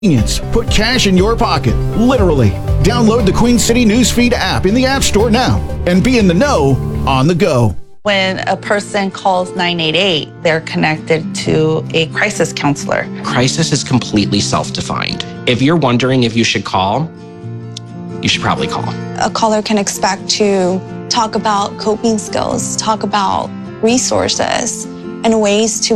Convenience. Put cash in your pocket, literally. Download the Queen City Newsfeed app in the App Store now and be in the know on the go. When a person calls 988, they're connected to a crisis counselor. Crisis is completely self-defined. If you're wondering if you should call, you should probably call. A caller can expect to talk about coping skills, talk about resources, and ways to